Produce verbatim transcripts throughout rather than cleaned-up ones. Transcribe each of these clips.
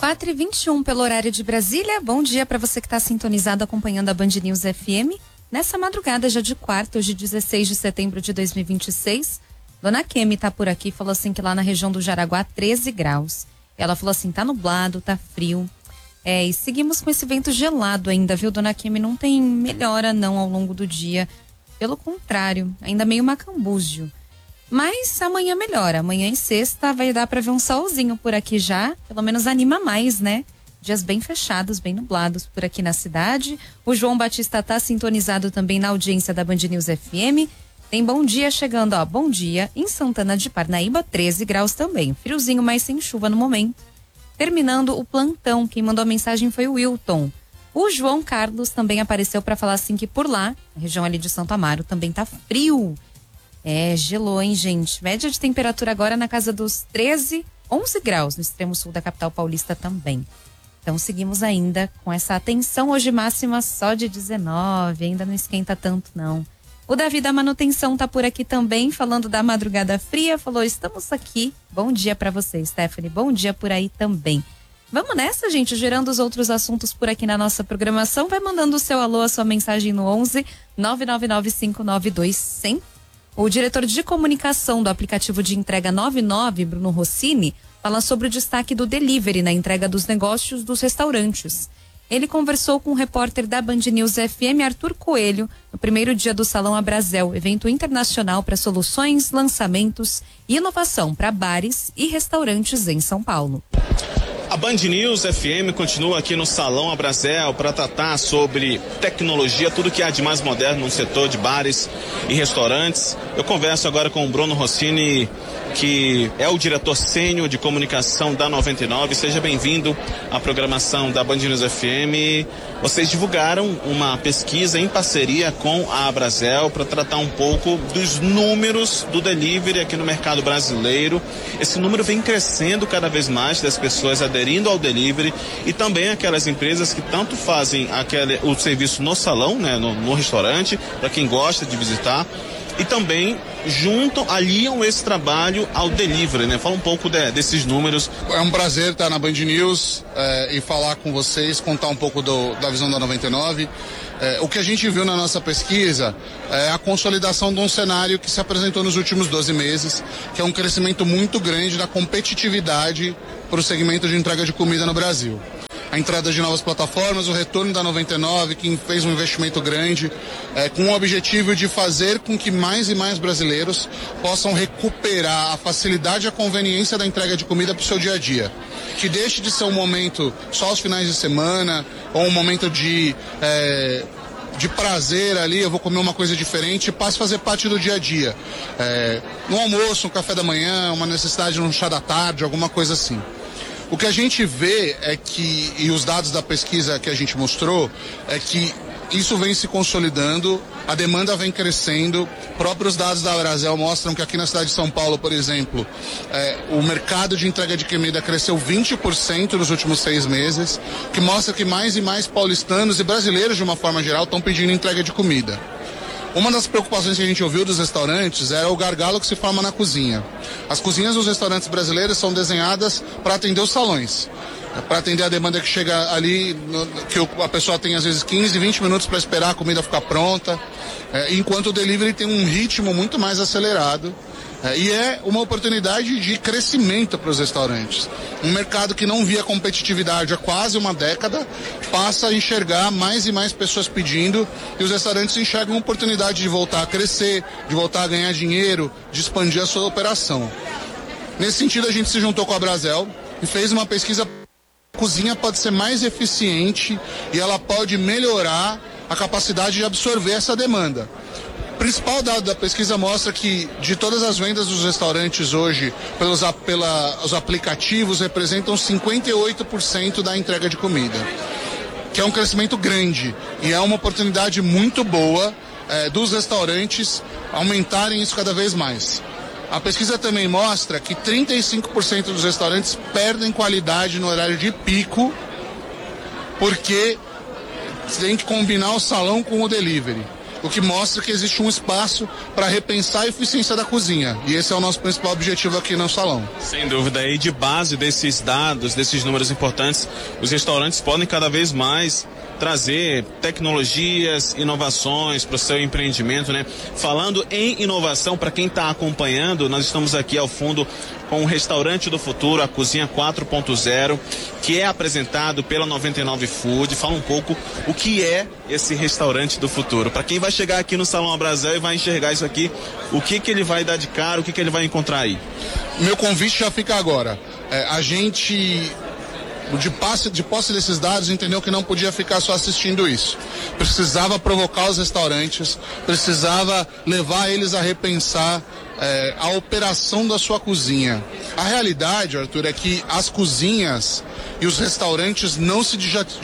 quatro e vinte e um pelo horário de Brasília. Bom dia para você que está sintonizado acompanhando a Band News F M. Nessa madrugada já de quarta, hoje dezesseis de setembro de dois mil e vinte e seis. Dona Kemi tá por aqui, falou assim que lá na região do Jaraguá treze graus. Ela falou assim, tá nublado, tá frio. É, e seguimos com esse vento gelado ainda, viu, Dona Kemi? Não tem melhora não ao longo do dia. Pelo contrário, ainda meio macambúzio. Mas amanhã melhora. Amanhã em sexta vai dar para ver um solzinho por aqui já. Pelo menos anima mais, né? Dias bem fechados, bem nublados por aqui na cidade. O João Batista tá sintonizado também na audiência da Band News F M. Tem bom dia chegando, ó. Bom dia em Santana de Parnaíba, treze graus também. Friozinho, mas sem chuva no momento. Terminando o plantão, quem mandou a mensagem foi o Wilton. O João Carlos também apareceu para falar assim que por lá, a região ali de Santo Amaro, também tá frio. É, gelou, hein, gente? Média de temperatura agora na casa dos treze, onze graus no extremo sul da capital paulista também. Então seguimos ainda com essa atenção, hoje máxima só de dezenove, ainda não esquenta tanto não. O Davi da manutenção tá por aqui também, falando da madrugada fria, falou, estamos aqui. Bom dia para você, Stephanie, bom dia por aí também. Vamos nessa, gente, gerando os outros assuntos por aqui na nossa programação, vai mandando o seu alô, a sua mensagem no onze, nove nove nove cinco nove dois zero zero. O diretor de comunicação do aplicativo de entrega noventa e nove, Bruno Rossini, fala sobre o destaque do delivery na entrega dos negócios dos restaurantes. Ele conversou com o repórter da Band News F M, Arthur Coelho, no primeiro dia do Salão Abrazel, evento internacional para soluções, lançamentos e inovação para bares e restaurantes em São Paulo. A Band News F M continua aqui no Salão Abrazel para tratar sobre tecnologia, tudo que há de mais moderno no setor de bares e restaurantes. Eu converso agora com o Bruno Rossini, que é o diretor sênior de comunicação da noventa e nove. Seja bem-vindo à programação da Band News F M. Vocês divulgaram uma pesquisa em parceria com a Abrazel para tratar um pouco dos números do delivery aqui no mercado brasileiro. Esse número vem crescendo cada vez mais das pessoas aderindo ao delivery e também aquelas empresas que tanto fazem aquele, o serviço no salão, né, no, no restaurante, para quem gosta de visitar, e também juntam, aliam esse trabalho ao delivery, né? Fala um pouco de, desses números. É um prazer estar na Band News é, e falar com vocês, contar um pouco do, da visão da noventa e nove. É, o que a gente viu na nossa pesquisa é a consolidação de um cenário que se apresentou nos últimos doze meses, que é um crescimento muito grande da competitividade para o segmento de entrega de comida no Brasil. A entrada de novas plataformas, o retorno da noventa e nove, que fez um investimento grande, é, com o objetivo de fazer com que mais e mais brasileiros possam recuperar a facilidade e a conveniência da entrega de comida para o seu dia a dia. Que deixe de ser um momento só aos finais de semana, ou um momento de, é, de prazer ali, eu vou comer uma coisa diferente, e passe a fazer parte do dia a dia. É, no almoço, no café da manhã, uma necessidade num chá da tarde, alguma coisa assim. O que a gente vê é que, e os dados da pesquisa que a gente mostrou, é que isso vem se consolidando, a demanda vem crescendo. Próprios dados da Abrazel mostram que aqui na cidade de São Paulo, por exemplo, é, o mercado de entrega de comida cresceu vinte por cento nos últimos seis meses, que mostra que mais e mais paulistanos e brasileiros, de uma forma geral, estão pedindo entrega de comida. Uma das preocupações que a gente ouviu dos restaurantes era o gargalo que se forma na cozinha. As cozinhas dos restaurantes brasileiros são desenhadas para atender os salões, para atender a demanda que chega ali, no, que a pessoa tem às vezes quinze, vinte minutos para esperar a comida ficar pronta, é, enquanto o delivery tem um ritmo muito mais acelerado. É, e é uma oportunidade de crescimento para os restaurantes. Um mercado que não via competitividade há quase uma década passa a enxergar mais e mais pessoas pedindo, e os restaurantes enxergam uma oportunidade de voltar a crescer, de voltar a ganhar dinheiro, de expandir a sua operação. Nesse sentido, a gente se juntou com a Abrazel e fez uma pesquisa. A cozinha pode ser mais eficiente e ela pode melhorar a capacidade de absorver essa demanda. O principal dado da pesquisa mostra que de todas as vendas dos restaurantes hoje, pelos pela, os aplicativos representam cinquenta e oito por cento da entrega de comida, que é um crescimento grande e é uma oportunidade muito boa é, dos restaurantes aumentarem isso cada vez mais. A pesquisa também mostra que trinta e cinco por cento dos restaurantes perdem qualidade no horário de pico porque tem que combinar o salão com o delivery. o que mostra que existe um espaço para repensar a eficiência da cozinha. E esse é o nosso principal objetivo aqui no salão. Sem dúvida, e de base desses dados, desses números importantes, os restaurantes podem cada vez mais trazer tecnologias, inovações para o seu empreendimento, né? Falando em inovação, para quem está acompanhando, nós estamos aqui ao fundo com o Restaurante do Futuro, a Cozinha quatro ponto zero, que é apresentado pela noventa e nove Food. Fala um pouco o que é esse Restaurante do Futuro. Para quem vai chegar aqui no Salão Abrazel e vai enxergar isso aqui, o que que ele vai dar de cara, o que que ele vai encontrar aí? Meu convite já fica agora. É, a gente... De posse, de posse desses dados, entendeu que não podia ficar só assistindo isso. Precisava provocar os restaurantes, precisava levar eles a repensar é, a operação da sua cozinha. A realidade, Arthur, é que as cozinhas e os restaurantes não se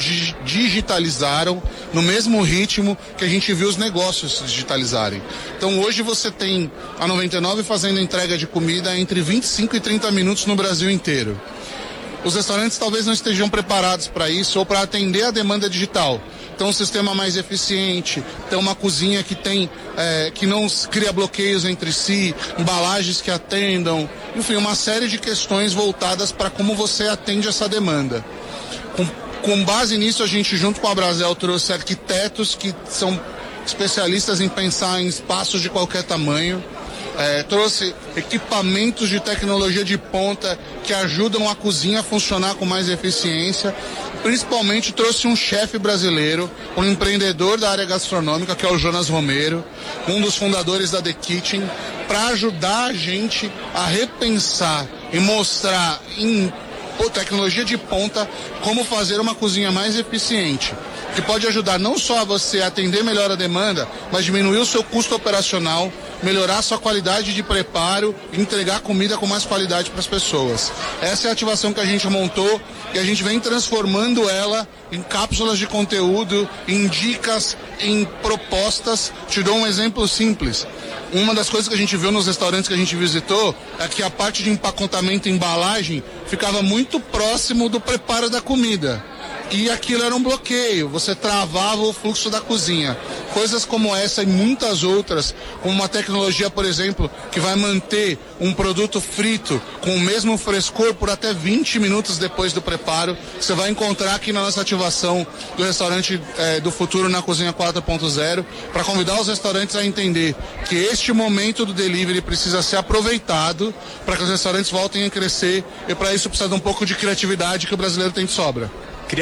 digitalizaram no mesmo ritmo que a gente viu os negócios se digitalizarem. Então hoje você tem a noventa e nove fazendo entrega de comida entre vinte e cinco e trinta minutos no Brasil inteiro. Os restaurantes talvez não estejam preparados para isso ou para atender a demanda digital. Então, um sistema mais eficiente, ter uma cozinha que tem, é, que não cria bloqueios entre si, embalagens que atendam, enfim, uma série de questões voltadas para como você atende essa demanda. Com, com base nisso, a gente, junto com a Abrazel, trouxe arquitetos que são especialistas em pensar em espaços de qualquer tamanho. É, trouxe equipamentos de tecnologia de ponta que ajudam a cozinha a funcionar com mais eficiência. Principalmente trouxe um chefe brasileiro, um empreendedor da área gastronômica, que é o Jonas Romero, um dos fundadores da The Kitchen, para ajudar a gente a repensar e mostrar em tecnologia de ponta como fazer uma cozinha mais eficiente, que pode ajudar não só a você atender melhor a demanda, mas diminuir o seu custo operacional, melhorar a sua qualidade de preparo e entregar comida com mais qualidade para as pessoas. Essa é a ativação que a gente montou e a gente vem transformando ela em cápsulas de conteúdo, em dicas, em propostas. Te dou um exemplo simples. Uma das coisas que a gente viu nos restaurantes que a gente visitou é que a parte de empacotamento e embalagem ficava muito próximo do preparo da comida. E aquilo era um bloqueio, você travava o fluxo da cozinha. Coisas como essa e muitas outras, como uma tecnologia, por exemplo, que vai manter um produto frito com o mesmo frescor por até vinte minutos depois do preparo, você vai encontrar aqui na nossa ativação do Restaurante é, do Futuro na Cozinha quatro ponto zero, para convidar os restaurantes a entender que este momento do delivery precisa ser aproveitado para que os restaurantes voltem a crescer, e para isso precisa de um pouco de criatividade que o brasileiro tem de sobra.